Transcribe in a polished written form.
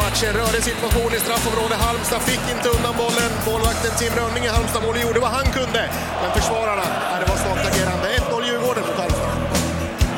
matchen. Rörde situation i straffområde. Halmstad fick inte undan bollen. Målvakten Tim Rönning i Halmstad mål gjorde vad han kunde. Men försvararna, det var svagt agerande.